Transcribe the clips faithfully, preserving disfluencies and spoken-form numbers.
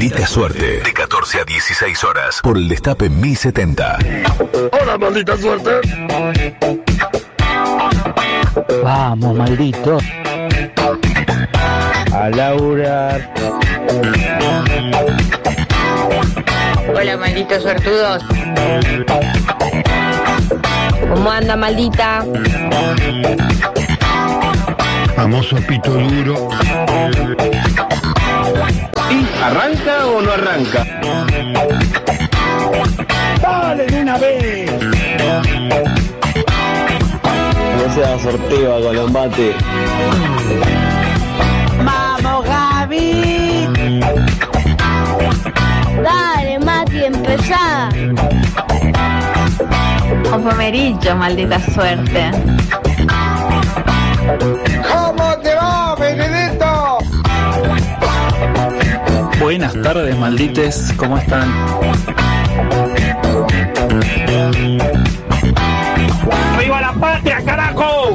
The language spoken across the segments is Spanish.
Maldita Suerte, de catorce a dieciséis horas, por el Destape mil setenta. Hola, maldita suerte. Vamos, maldito. A Laura. Hola, malditos suertudos. ¿Cómo anda, maldita? Famoso pito duro. ¿Y arranca o no arranca? ¡Dale de una vez! No sea sorteo, Colombate. ¡Vamos, Gaby! Dale, Mati, empezá. Un pomerillo, maldita suerte. ¿Cómo te va, Benedetto? Buenas tardes, maldites, ¿cómo están? ¡Viva la patria, carajo!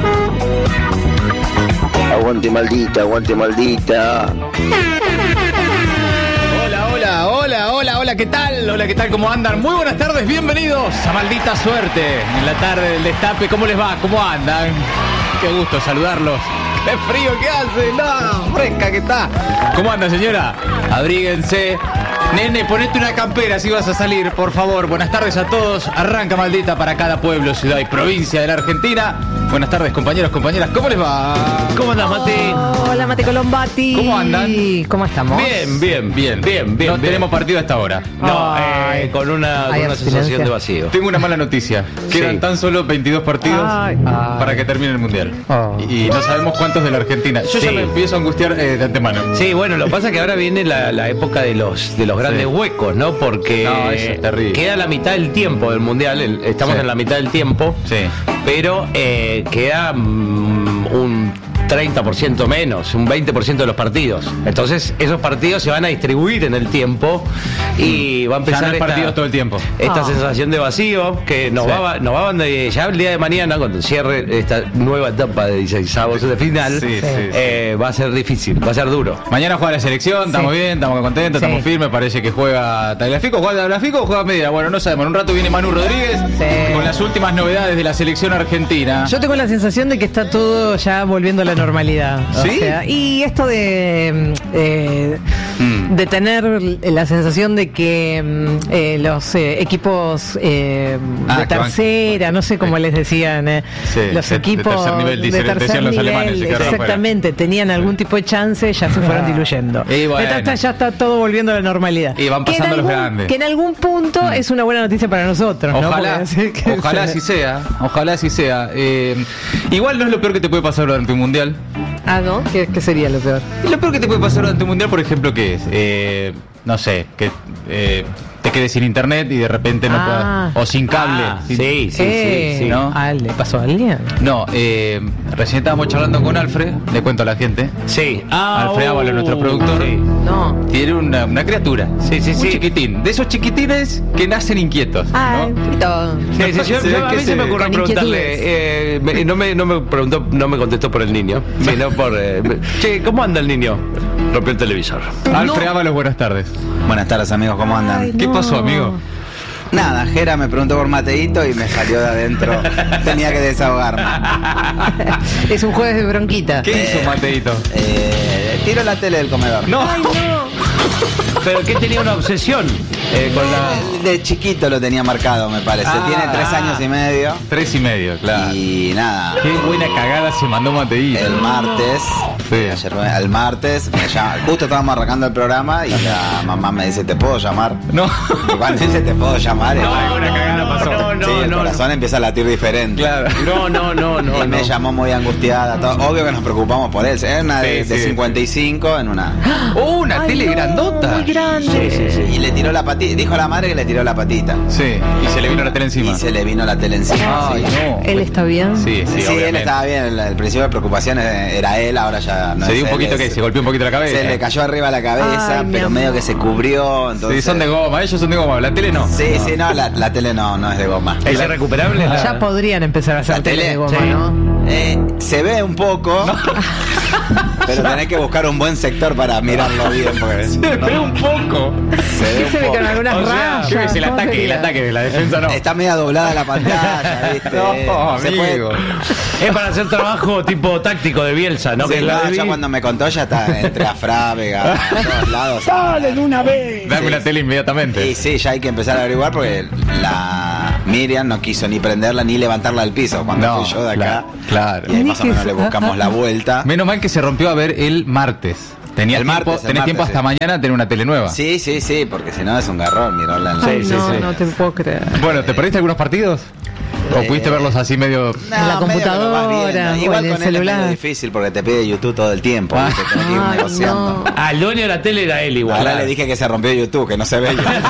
Aguante, maldita, aguante, maldita. Hola, hola, hola, hola, hola, ¿qué tal? Hola, ¿qué tal? ¿Cómo andan? Muy buenas tardes, bienvenidos a Maldita Suerte. En la tarde del Destape, ¿cómo les va? ¿Cómo andan? Qué gusto saludarlos. ¡Qué frío que hace! ¡No! ¡Fresca que está! ¿Cómo anda, señora? Abríguense. Nene, ponete una campera si vas a salir, por favor. Buenas tardes a todos. Arranca Maldita para cada pueblo, ciudad y provincia de la Argentina. Buenas tardes, compañeros, compañeras. ¿Cómo les va? ¿Cómo andas, Mati? Hola, Mate Colombati. ¿Cómo andan? ¿Cómo estamos? Bien, bien, bien, bien, bien. No bien. tenemos partido hasta ahora. No, Ay. eh, con una, con Hay una abstinencia. sensación de vacío. Tengo una mala noticia. Quedan Sí. tan solo veintidós partidos Ay. para que termine el Mundial. Oh. Y no sabemos cuántos de la Argentina. Yo ya Sí. me empiezo a angustiar eh, de antemano. Sí, bueno, lo que pasa es que ahora viene la, la época de los de los grandes Sí. huecos, ¿no? Porque No, eso es terrible. queda la mitad del tiempo del Mundial, el- estamos Sí. en la mitad del tiempo, Sí. pero eh, queda mm, un treinta por ciento menos, un veinte por ciento de los partidos. Entonces, esos partidos se van a distribuir en el tiempo y va a Ya empezar no hay esta, partidos todo el tiempo. esta Ah. sensación de vacío que nos Sí. va, nos va a de, ya el día de mañana, cuando cierre esta nueva etapa de dieciséisavos de final, Sí, sí, eh, va a ser difícil, va a ser duro. Mañana juega la selección, estamos Sí. bien, estamos contentos, Sí. estamos firmes. Parece que juega Tagliafico, juega Tagliafico o juega Medina. Bueno, no sabemos. En un rato viene Manu Rodríguez Sí. con las últimas novedades de la selección argentina. Yo tengo la sensación de que está todo ya volviendo a la normalidad. O ¿Sí? sea, y esto de eh, Mm. de tener la sensación de que mm, eh, los eh, equipos eh, Ah, de que van- tercera, no sé cómo Sí. les decían, eh, Sí, los de- de equipos tercer nivel, de dicen- tercer decían los nivel, alemanes, se quedaron exactamente, tenían algún tipo de chance, ya se fueron diluyendo. Y bueno. Entonces ya está todo volviendo a la normalidad. Y van Que en pasando los algún- grandes. Que en algún punto es una buena noticia para nosotros, ¿no? Ojalá, Porque decir que ojalá se- así sea, ojalá así sea. Eh, igual no es lo peor que te puede pasar durante un mundial. Ah, ¿no? ¿Qué, qué sería lo peor? Y lo peor que te puede pasar durante un mundial, por ejemplo, ¿qué es? Eh, no sé, que eh, te quedes sin internet y de repente no Ah. puedas. O sin cable. Ah, sin- sí, sí, Eh, sí, sí. ¿no? ah, ¿le pasó a alguien? No, eh, recién estábamos charlando con Alfred, le cuento a la gente. Sí. Ah, Alfred Ábalos, uh, nuestro productor. sí. No. Tiene una, una criatura. Sí, sí, un sí. chiquitín. De esos chiquitines que nacen inquietos. Ay, ¿no? pito. Sí, sí, yo- Se ve yo- a que mí se se- me ocurrió con preguntarle, inquietudes. eh, me- no, me, no me preguntó, no me contestó por el niño, sino por, eh, me- che, ¿cómo anda el niño? Rompió el televisor. Alfred Ábalos, buenas tardes. Buenas tardes, amigos, ¿cómo andan? Ay, ¿Qué no. pasó, amigo? Nada, Jera me preguntó por Mateito y me salió de adentro. Tenía que desahogarme. Es un jueves de bronquita. ¿Qué hizo Mateito? Eh, tiro la tele del comedor. No. Pero que tenía una obsesión eh, con la... De chiquito lo tenía marcado, me parece. Ah. Tiene tres años y medio. Tres y medio, claro. Y nada, Qué buena cagada se mandó Mateito. el martes, Sí. ayer, el martes, me llama, justo estábamos arrancando el programa y la mamá me dice, ¿te puedo llamar? No. Y cuando dice, ¿te puedo llamar? No, Alguna no, cagada no, pasó. no, no, sí, el no, corazón empieza a latir diferente. Claro. no, no, no, no, y me no. llamó muy angustiada. Todo. Obvio que nos preocupamos por él. Era una de, Sí, de sí. cincuenta y cinco en una. Oh, una Ay, tele no, grandota. Muy grande. Sí, sí, sí. Y le tiró la patita. Dijo la madre que le tiró la patita. Sí, y se le vino la tele encima. Y se le vino la tele encima. Ay, sí. no. ¿Él está bien? Sí, sí, Sí, él obviamente. estaba bien. El, el principio de preocupación era él, ahora ya no Se es dio un él, poquito es- que se golpeó un poquito la cabeza. Se le cayó arriba la cabeza, Ay, mi pero amor. medio que se cubrió. Entonces... Sí, son de goma, ellos son de goma, la tele no. Sí, sí, no, la, la tele no, no es de goma. ¿Es irrecuperable? la- Ya podrían empezar a hacer La tele tele, de goma, sí. ¿no? Eh, se ve un poco. Pero tenés que buscar un buen sector para mirarlo bien. Porque Se ve un poco. se ve ¿Qué un se ve poco. con algunas O sea, rayas? yo qué sé, el ¿Cómo ataque, el sería? ataque de la defensa no. Está media doblada la pantalla, ¿viste? No, Se puede- amigo. Es para hacer trabajo tipo táctico de Bielsa, ¿no? Sí, que no, la ya vi- cuando me contó ya está entre a Frávega, a todos lados. Dale de una vez. Dame la tele inmediatamente. Y sí, ya hay que empezar a averiguar porque la Miriam no quiso ni prenderla ni levantarla del piso cuando No, fui yo de acá. claro, claro. Y ahí Ni más o que menos se- le buscamos la vuelta. Menos mal que se rompió a ver el martes. Tenía El tiempo, martes, el tenés martes, tiempo hasta sí. mañana a tener una tele nueva. Sí, sí, sí, porque si no es un garrón mirarla en la Ay, Sí, sí, no, sí. no te puedo creer. Bueno, ¿te perdiste algunos partidos? ¿O Eh, pudiste verlos así medio...? No, En la medio que lo vas computadora, viendo. o Igual en el con él es celular. medio difícil porque te pide YouTube todo el tiempo. Ah. ¿viste? Tenés que ir Ay, negociando. no. Ah, el dueño de la tele era él igual. Ahora le dije que se rompió YouTube, que no se ve.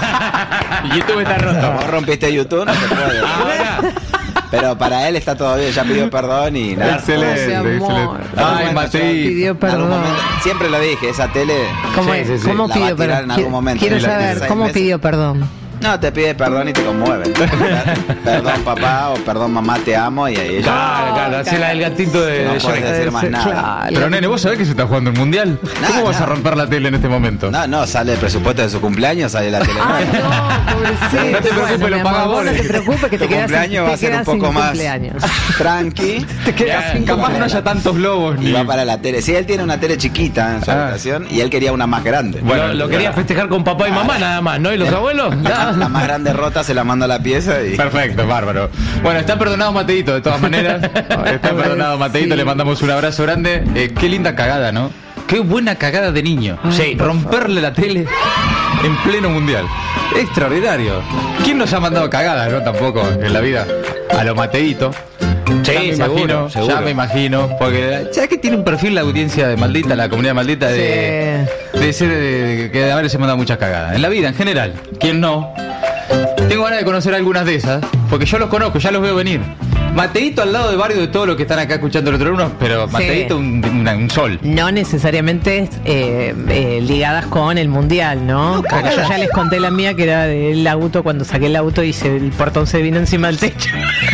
YouTube está roto. Vos rompiste YouTube, no se puede. Ahora, Pero para él está todo bien, ya pidió perdón y nada. Excelente, Ese amor. excelente. En algún Ay, momento Matei. yo- Pidió en algún perdón. momento- siempre lo dije, esa tele. ¿Cómo, Sí, es? sí, sí. ¿Cómo La va a pidió tirar perdón? en algún momento. Quiero Y la saber, seis ¿cómo meses. pidió perdón? No, te pide perdón y te conmueve. Perdón papá o perdón mamá, te amo y ahí ella claro, claro, hace la del gatito de, no de puedes Shrek. decir más nada. Claro. Pero nene, ¿vos sabés que se está jugando el mundial? No, ¿Cómo vas no. a romper la tele en este momento? No, no, sale el presupuesto de su cumpleaños, sale la tele. Ay, no, pobrecito. No te preocupes, Bueno, lo mi paga amor, vos. No te preocupes que te Tu quedas sin, cumpleaños va te a ser un quedas sin poco más cumpleaños. tranqui. Te quedas sin capaz no haya tantos globos Y ni... va para la tele. Sí, él tiene una tele chiquita en su Ah. habitación y él quería una más grande. Bueno, lo, lo quería festejar con papá y mamá nada más, ¿no? ¿Y los abuelos? La, la más grande rota se la manda a la pieza y. Perfecto, bárbaro. Bueno, está perdonado Mateito, de todas maneras. Está perdonado Mateito, Sí. le mandamos un abrazo grande. Eh, qué linda cagada, ¿no? Qué buena cagada de niño. Sí. Romperle la tele en pleno mundial. Extraordinario. ¿Quién nos ha mandado cagadas, no? Tampoco en la vida. A lo Mateito. Sí, Ya me seguro, imagino, seguro. ya me imagino, porque ya que tiene un perfil la audiencia de maldita, la comunidad maldita de, de ser de, que de haberse mandado muchas cagadas. En la vida, en general. ¿Quién no? Tengo ganas de conocer algunas de esas, porque yo los conozco, ya los veo venir. Mateito al lado de varios de todos los que están acá escuchando el otro uno, pero Mateito un, un, un sol. No necesariamente eh, eh, ligadas con el mundial, ¿no? Porque yo ya les conté la mía, que era del auto, cuando saqué el auto y se, el portón se vino encima del techo.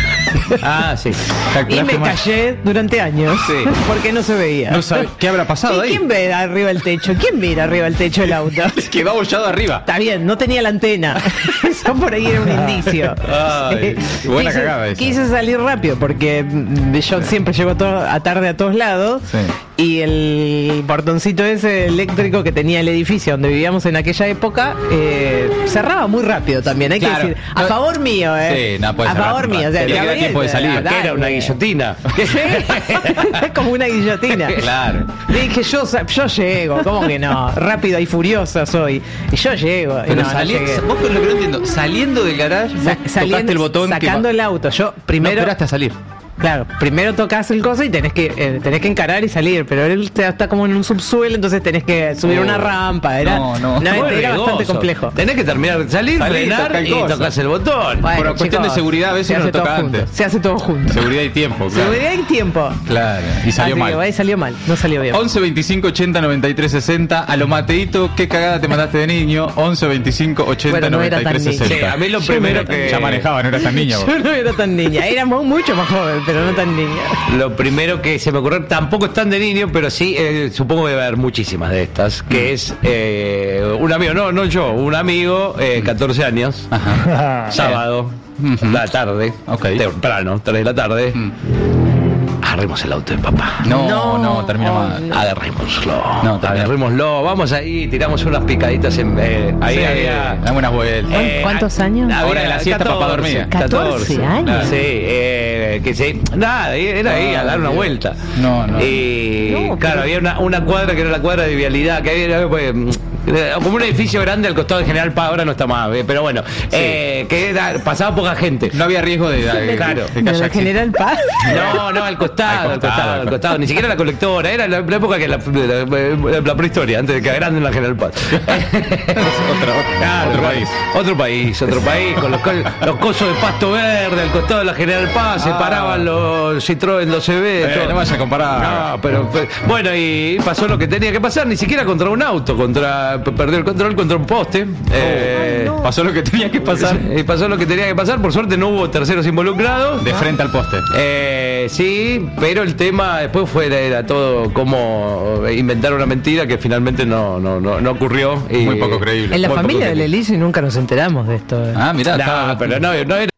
Ah, sí. Y Calculaste me mal. callé durante años. Sí. Porque no se veía. No sabes qué habrá pasado ¿Y ahí. quién ve arriba el techo? ¿Quién mira arriba el techo del auto? Quedó abollado arriba. Está bien, no tenía la antena. Eso por ahí era un indicio. Ay, buena quise, cagada esa. quise salir rápido porque mm, yo siempre llego todo, a tarde a todos lados. Sí. Y el portoncito ese eléctrico que tenía el edificio donde vivíamos en aquella época eh, cerraba muy rápido también. Hay Claro. que decir, a No- favor mío, ¿eh? Sí, no puede a cerrar favor tan mío. O rápido. sea, te Tiene que dar abrís, tiempo de salir. dale. Que era una guillotina. Es como una guillotina. Claro. Le dije, yo, sa- yo llego, ¿cómo que no? Rápida y furiosa soy. Y yo llego. Y Pero no, no salí- llegué. vos lo que no entiendo, saliendo del garage, Sa- vos saliendo- tocaste el botón sacando que el auto. Yo no primero, esperaste a salir. claro, primero tocas el coso y tenés que eh, tenés que encarar y salir, pero él está, está como en un subsuelo, entonces tenés que subir Oh. una rampa. Era, No, no. era Muy bastante riesgoso. complejo. Tenés que terminar de salir, Salí, frenar toca el y coso. tocas el botón. Bueno, Por cuestión de seguridad, a veces se uno hace toca todo junto. antes. Se hace todo junto. Seguridad y tiempo, claro. Seguridad y tiempo. Claro, y salió Así que, mal. ahí salió mal, no salió bien. once veinticinco ochenta noventa y tres sesenta. A lo Mateito, ¿qué cagada te mandaste de niño? once veinticinco ochenta Bueno, no noventa y era tres tan niño. sesenta. Sí, a mí lo Yo primero no- que... Ya manejaba, no eras tan niño. vos. Yo no era tan niña, era mu- mucho más joven, pero no tan niña. Lo primero que se me ocurrió, tampoco es tan de niño, pero sí, eh, supongo que va a haber muchísimas de estas, que es eh, un amigo, no, no yo, un amigo, eh, catorce años, Ajá. sábado, Ujú. la tarde, Ok. temprano, tres de la tarde, Mm. agarremos el auto de papá. No, No, no, termina oh, mal. no. Agarrémoslo, No, termina. agarrémoslo, vamos ahí, tiramos unas picaditas en... eh, ahí Sí, había... dame unas vueltas. Eh, ¿Cuántos a- años? había Hora de la siesta, papá dormía. catorce años. Sí, eh, que sí. Nada, era ahí a dar una Dios. vuelta. No, no. Y No, claro, pero- había una, una cuadra que era la cuadra de vialidad, que había pues, eh, como un edificio grande al costado de General Paz, ahora no está más, eh, pero bueno, eh, que era, pasaba poca gente. No había riesgo de, de, Claro. de que ¿De haya la accidente. General Paz? No, no, al costado, Al al costado, costado, al costado, ni siquiera la colectora, era la, la época que la, la, la prehistoria, antes de que agranden la General Paz. Otro, Claro, otro país. Otro país, otro país, con los, co- los cosos de pasto verde, al costado de la General Paz, se Ah. paraban los Citroën doce B. Eh, todo. no vaya a comparar. No, pero, pero- bueno, y pasó lo que tenía que pasar, ni siquiera contra un auto, contra perdió el control contra un poste. Eh, no. Pasó lo que tenía que pasar. Y pasó lo que tenía que pasar, por suerte no hubo terceros involucrados. De frente al poste. Eh, sí, pero el tema después fue era todo como inventar una mentira que finalmente no no no, no ocurrió. Y, muy poco creíble. En la muy familia poco del creíble. Elise nunca nos enteramos de esto. Ah, mirá, No, estaba- pero no, no era